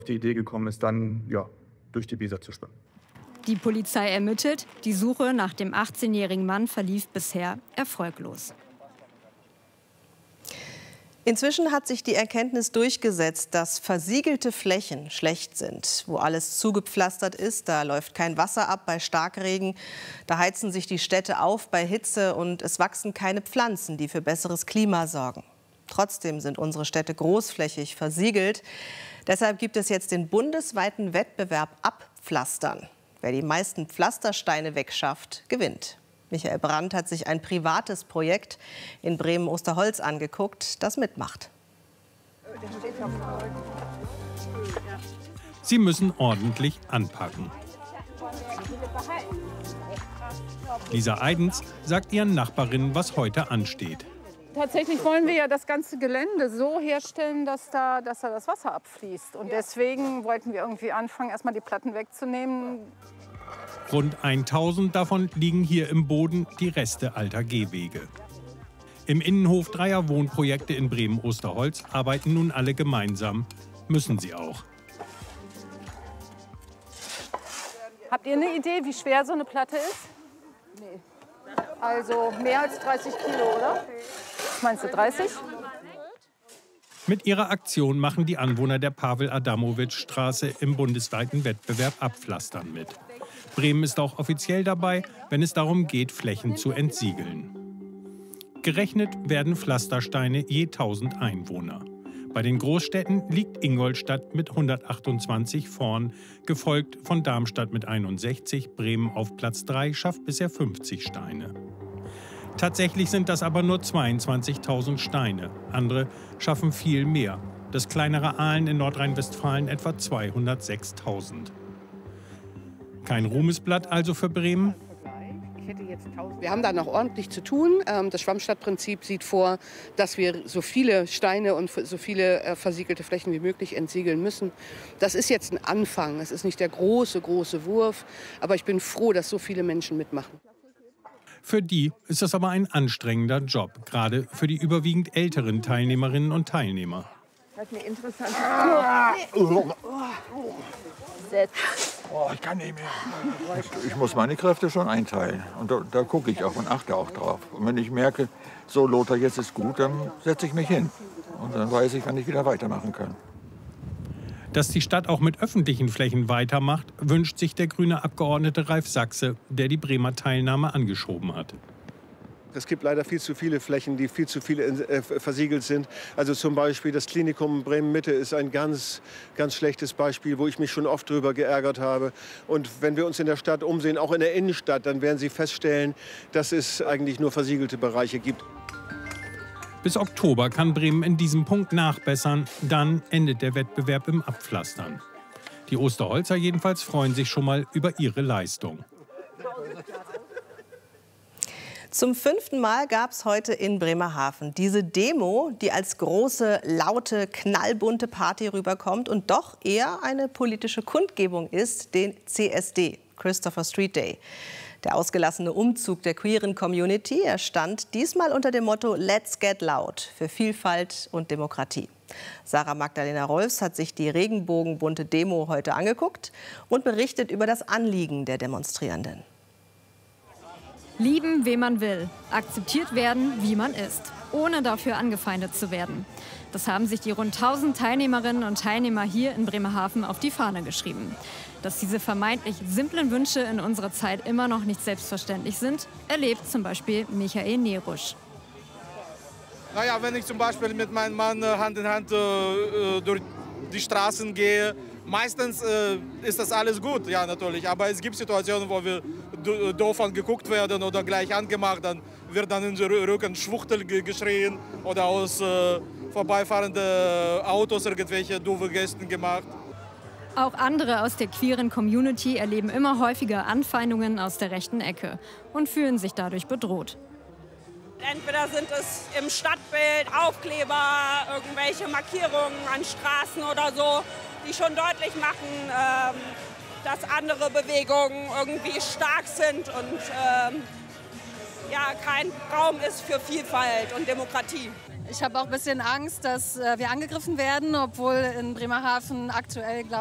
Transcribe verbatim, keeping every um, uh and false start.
die Idee gekommen ist, dann ja, durch die Weser zu schwimmen. Die Polizei ermittelt, die Suche nach dem achtzehnjährigen Mann verlief bisher erfolglos. Inzwischen hat sich die Erkenntnis durchgesetzt, dass versiegelte Flächen schlecht sind. Wo alles zugepflastert ist, da läuft kein Wasser ab bei Starkregen, da heizen sich die Städte auf bei Hitze und es wachsen keine Pflanzen, die für besseres Klima sorgen. Trotzdem sind unsere Städte großflächig versiegelt. Deshalb gibt es jetzt den bundesweiten Wettbewerb Abpflastern. Wer die meisten Pflastersteine wegschafft, gewinnt. Michael Brandt hat sich ein privates Projekt in Bremen-Osterholz angeguckt, das mitmacht. Sie müssen ordentlich anpacken. Lisa Eidens sagt ihren Nachbarinnen, was heute ansteht. Tatsächlich wollen wir ja das ganze Gelände so herstellen, dass da, dass da das Wasser abfließt. Und deswegen wollten wir irgendwie anfangen, erstmal die Platten wegzunehmen. Rund tausend davon liegen hier im Boden, die Reste alter Gehwege. Im Innenhof dreier Wohnprojekte in Bremen-Osterholz arbeiten nun alle gemeinsam. Müssen sie auch. Habt ihr eine Idee, wie schwer so eine Platte ist? Nee. Also mehr als dreißig Kilo, oder? Was meinst du, dreißig? Mit ihrer Aktion machen die Anwohner der Pawel-Adamowitsch-Straße im bundesweiten Wettbewerb Abpflastern mit. Bremen ist auch offiziell dabei, wenn es darum geht, Flächen zu entsiegeln. Gerechnet werden Pflastersteine je tausend Einwohner. Bei den Großstädten liegt Ingolstadt mit hundertachtundzwanzig vorn, gefolgt von Darmstadt mit einundsechzig. Bremen auf Platz drei schafft bisher fünfzig Steine. Tatsächlich sind das aber nur zweiundzwanzigtausend Steine. Andere schaffen viel mehr. Das kleinere Ahlen in Nordrhein-Westfalen etwa zweihundertsechstausend. Kein Ruhmesblatt also für Bremen? Wir haben da noch ordentlich zu tun. Das Schwammstadtprinzip sieht vor, dass wir so viele Steine und so viele versiegelte Flächen wie möglich entsiegeln müssen. Das ist jetzt ein Anfang. Es ist nicht der große, große Wurf. Aber ich bin froh, dass so viele Menschen mitmachen. Für die ist das aber ein anstrengender Job, gerade für die überwiegend älteren Teilnehmerinnen und Teilnehmer. Das ist eine interessante Oh, ich kann nicht mehr. Ich muss meine Kräfte schon einteilen. Und da, da gucke ich auch und achte auch drauf. Und wenn ich merke, so Lothar, jetzt ist gut, dann setze ich mich hin. Und dann weiß ich, wann ich wieder weitermachen kann. Dass die Stadt auch mit öffentlichen Flächen weitermacht, wünscht sich der grüne Abgeordnete Ralf Sachse, der die Bremer Teilnahme angeschoben hat. Es gibt leider viel zu viele Flächen, die viel zu viele äh, versiegelt sind. Also zum Beispiel das Klinikum Bremen-Mitte ist ein ganz, ganz schlechtes Beispiel, wo ich mich schon oft drüber geärgert habe. Und wenn wir uns in der Stadt umsehen, auch in der Innenstadt, dann werden Sie feststellen, dass es eigentlich nur versiegelte Bereiche gibt. Bis Oktober kann Bremen in diesem Punkt nachbessern. Dann endet der Wettbewerb im Abpflastern. Die Osterholzer jedenfalls freuen sich schon mal über ihre Leistung. Zum fünften Mal gab es heute in Bremerhaven diese Demo, die als große, laute, knallbunte Party rüberkommt und doch eher eine politische Kundgebung ist, den C S D, Christopher Street Day. Der ausgelassene Umzug der queeren Community, er stand diesmal unter dem Motto Let's Get Loud für Vielfalt und Demokratie. Sarah Magdalena Rolfs hat sich die regenbogenbunte Demo heute angeguckt und berichtet über das Anliegen der Demonstrierenden. Lieben, wen man will, akzeptiert werden, wie man ist, ohne dafür angefeindet zu werden. Das haben sich die rund tausend Teilnehmerinnen und Teilnehmer hier in Bremerhaven auf die Fahne geschrieben. Dass diese vermeintlich simplen Wünsche in unserer Zeit immer noch nicht selbstverständlich sind, erlebt zum Beispiel Michael Nerusch. Naja, wenn ich zum Beispiel mit meinem Mann Hand in Hand äh, durch die Straßen gehe, meistens äh, ist das alles gut, ja natürlich. Aber es gibt Situationen, wo wir doof angeguckt werden oder gleich angemacht, dann wird dann in den Rücken Schwuchtel geschrien oder aus äh, vorbeifahrenden Autos irgendwelche doofe Gesten gemacht. Auch andere aus der queeren Community erleben immer häufiger Anfeindungen aus der rechten Ecke und fühlen sich dadurch bedroht. Entweder sind es im Stadtbild Aufkleber, irgendwelche Markierungen an Straßen oder so, die schon deutlich machen, ähm, dass andere Bewegungen irgendwie stark sind und ähm, ja, kein Raum ist für Vielfalt und Demokratie. Ich habe auch ein bisschen Angst, dass wir angegriffen werden, obwohl in Bremerhaven aktuell, glaube